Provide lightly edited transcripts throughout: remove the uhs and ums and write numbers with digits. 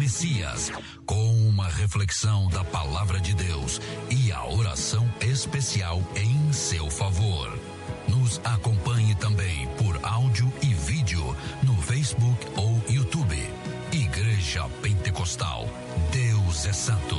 Messias, com uma reflexão da palavra de Deus e a oração especial em seu favor. Nos acompanhe também por áudio e vídeo no Facebook ou YouTube. Igreja Pentecostal, Deus é Santo.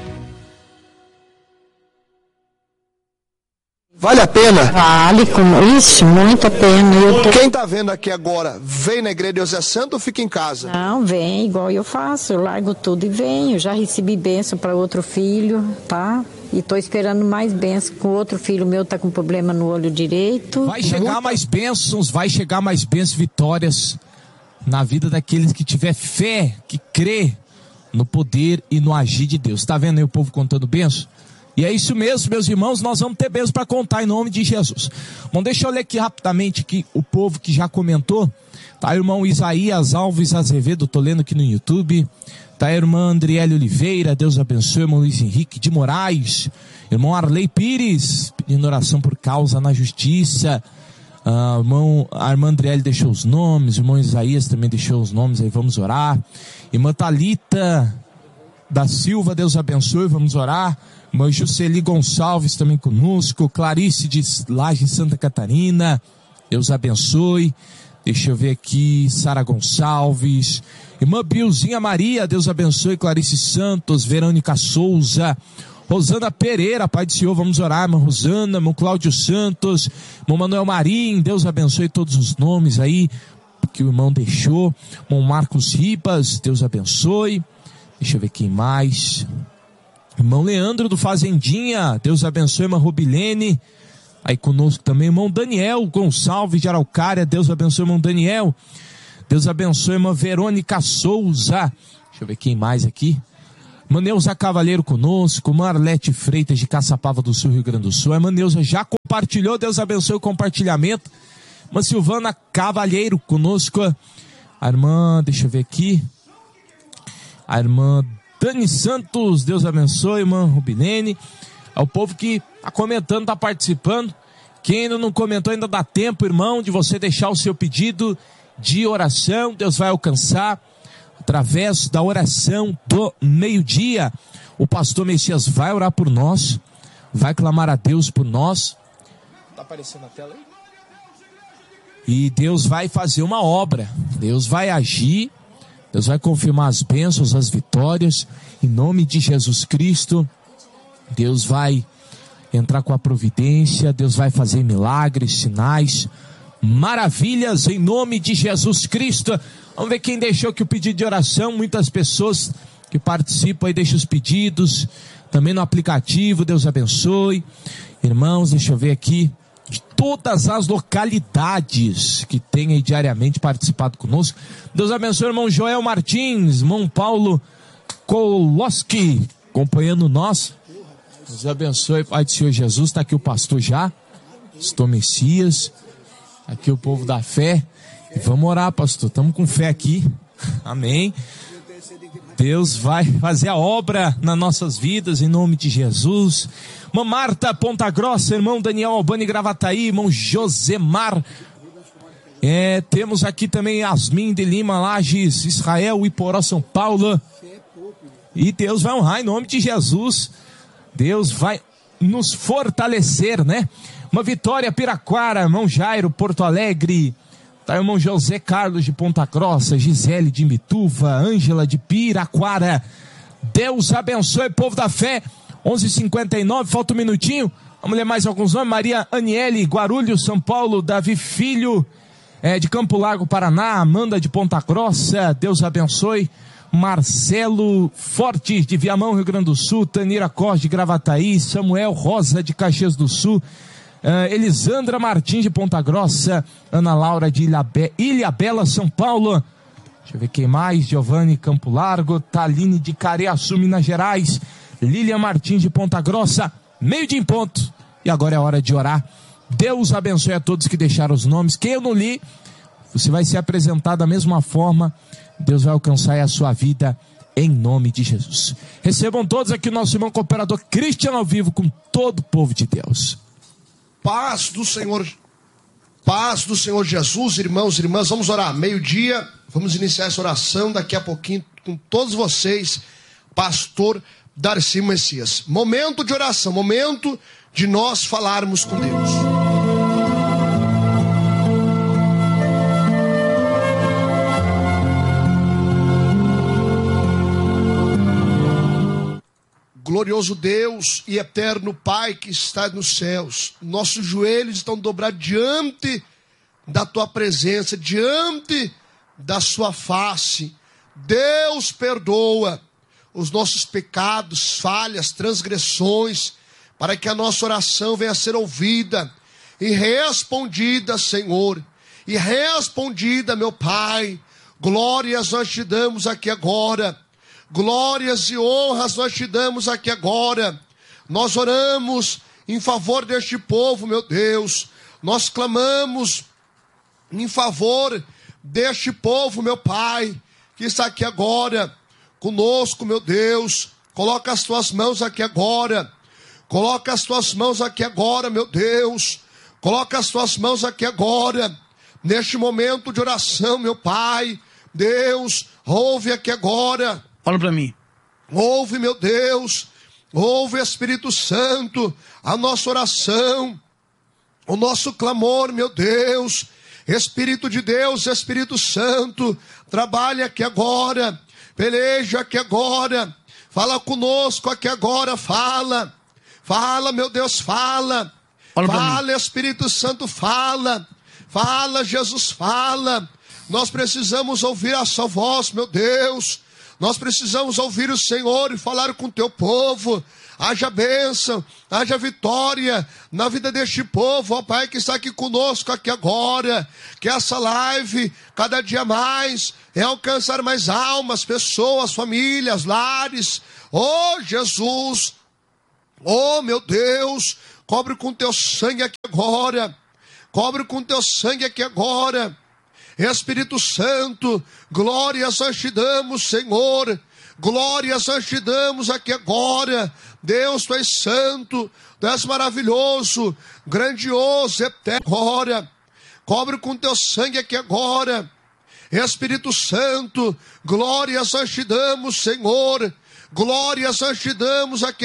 Vale a pena? Vale, com isso, muito a pena. Quem está vendo aqui agora, vem na igreja Deus é Santo ou fica em casa? Não, vem igual eu faço, eu largo tudo e venho. Já recebi bênção para outro filho, tá? E estou esperando mais bênçãos, com outro filho meu tá com problema no olho direito. Vai chegar mais bênçãos, vitórias na vida daqueles que tiver fé, que crê no poder e no agir de Deus. Tá vendo aí o povo contando bênçãos? E é isso mesmo, meus irmãos, nós vamos ter bênçãos para contar em nome de Jesus. Bom, deixa eu ler aqui rapidamente que o povo que já comentou. Tá, irmão Isaías Alves Azevedo, tô lendo aqui no YouTube. Tá, a irmã Andriele Oliveira, Deus abençoe. Irmão Luiz Henrique de Moraes. Irmão Arley Pires, pedindo oração por causa na justiça. A irmã Andriele deixou os nomes. Irmão Isaías também deixou os nomes, aí vamos orar. Irmã Thalita da Silva, Deus abençoe, vamos orar. Irmã Jusceli Gonçalves também conosco. Clarice de Laje, Santa Catarina, Deus abençoe. Deixa eu ver aqui, Sara Gonçalves. Irmã Bilzinha Maria, Deus abençoe. Clarice Santos, Verônica Souza, Rosana Pereira, Pai do Senhor, vamos orar. Irmã Rosana, irmão Cláudio Santos, irmão Manuel Marim, Deus abençoe todos os nomes aí que o irmão deixou. Irmão Marcos Ribas, Deus abençoe. Deixa eu ver quem mais. Irmão Leandro do Fazendinha, Deus abençoe. Irmã Rubilene, aí conosco também. Irmão Daniel Gonçalves de Araucária, Deus abençoe. Irmão Daniel, Deus abençoe. Irmã Verônica Souza, deixa eu ver quem mais aqui. Irmã Neuza Cavaleiro conosco. Irmã Arlete Freitas de Caçapava do Sul, Rio Grande do Sul. A irmã Neuza já compartilhou, Deus abençoe o compartilhamento. Irmã Silvana Cavalheiro conosco. A irmã, deixa eu ver aqui, a irmã Dani Santos, Deus abençoe. Irmã Rubilene, é o povo que está comentando, está participando. Quem ainda não comentou, ainda dá tempo, irmão, de você deixar o seu pedido de oração. Deus vai alcançar através da oração do meio-dia. O pastor Messias vai orar por nós, vai clamar a Deus por nós. Está aparecendo na tela aí? E Deus vai fazer uma obra, Deus vai agir, Deus vai confirmar as bênçãos, as vitórias, em nome de Jesus Cristo. Deus vai entrar com a providência, Deus vai fazer milagres, sinais, maravilhas, em nome de Jesus Cristo. Vamos ver quem deixou aqui o pedido de oração. Muitas pessoas que participam aí deixam os pedidos, também no aplicativo, Deus abençoe. Irmãos, deixa eu ver aqui, de todas as localidades que tem aí diariamente participado conosco. Deus abençoe, irmão Joel Martins, irmão Paulo Koloski, acompanhando nós. Deus abençoe, Pai do Senhor Jesus. Está aqui o pastor já, pastor Messias, aqui o povo da fé. E vamos orar, pastor, estamos com fé aqui, amém. Deus vai fazer a obra nas nossas vidas, em nome de Jesus. Irmã Marta Ponta Grossa, irmão Daniel Albani Gravataí, irmão Josemar. Temos aqui também Yasmin de Lima, Lages, Israel, Iporó, São Paulo. E Deus vai honrar em nome de Jesus. Deus vai nos fortalecer, né? Uma Vitória Piraquara, irmão Jairo, Porto Alegre. Tá, irmão José Carlos de Ponta Grossa, Gisele de Mituva, Ângela de Piraquara. Deus abençoe, povo da fé. 11h59, falta um minutinho. Vamos ler mais alguns nomes. Maria Aniele, Guarulhos, São Paulo. Davi Filho, de Campo Largo, Paraná. Amanda de Ponta Grossa, Deus abençoe. Marcelo Fortes de Viamão, Rio Grande do Sul. Tanira Costa de Gravataí. Samuel Rosa de Caxias do Sul. Elisandra Martins de Ponta Grossa. Ana Laura de Ilhabela, São Paulo. Deixa eu ver quem mais. Giovanni Campo Largo. Taline de Careaçu, Minas Gerais. Lilian Martins de Ponta Grossa. Meio-dia em ponto. E agora é hora de orar. Deus abençoe a todos que deixaram os nomes. Quem eu não li, você vai ser apresentado da mesma forma. Deus vai alcançar a sua vida em nome de Jesus. Recebam todos aqui o nosso irmão cooperador Cristiano ao vivo com todo o povo de Deus. Paz do Senhor Jesus, irmãos e irmãs, vamos orar. Meio-dia, vamos iniciar essa oração. Daqui a pouquinho com todos vocês, pastor Darcy Messias. Momento de oração, momento de nós falarmos com Deus. Glorioso Deus e eterno Pai que está nos céus, nossos joelhos estão dobrados diante da Tua presença, diante da Sua face. Deus, perdoa os nossos pecados, falhas, transgressões, para que a nossa oração venha a ser ouvida e respondida, Senhor, e respondida, meu Pai. Glórias nós te damos aqui agora. Glórias e honras nós te damos aqui agora. Nós oramos em favor deste povo, meu Deus. Nós clamamos em favor deste povo, meu Pai, que está aqui agora conosco, meu Deus. Coloca as tuas mãos aqui agora. Coloca as tuas mãos aqui agora, meu Deus. Coloca as tuas mãos aqui agora. Neste momento de oração, meu Pai. Deus, ouve aqui agora. Fala para mim. Ouve, meu Deus, ouve, Espírito Santo, a nossa oração, o nosso clamor, meu Deus. Espírito de Deus, Espírito Santo, trabalha aqui agora, peleja aqui agora, fala conosco aqui agora, fala, meu Deus, fala, Espírito Santo, fala, Jesus, fala. Nós precisamos ouvir a sua voz, meu Deus. Nós precisamos ouvir o Senhor e falar com o teu povo. Haja bênção, haja vitória na vida deste povo, ó Pai, que está aqui conosco aqui agora. Que essa live, cada dia mais, é alcançar mais almas, pessoas, famílias, lares. Oh Jesus, oh meu Deus, cobre com teu sangue aqui agora. Cobre com teu sangue aqui agora. Espírito Santo, glórias nós te damos, Senhor. Glórias nós te damos aqui agora. Deus, tu és santo, tu és maravilhoso, grandioso, eterno agora. Cobre com teu sangue aqui agora. Espírito Santo, glórias nós te damos, Senhor. Glórias nós te damos aqui